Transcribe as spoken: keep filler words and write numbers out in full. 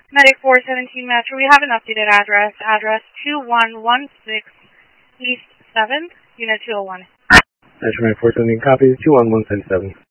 Medic four seventeen Metro, we have an updated address. Address two one one six East seventh, Unit two oh one. Metro Medic four seventeen, copy, two one one six seven.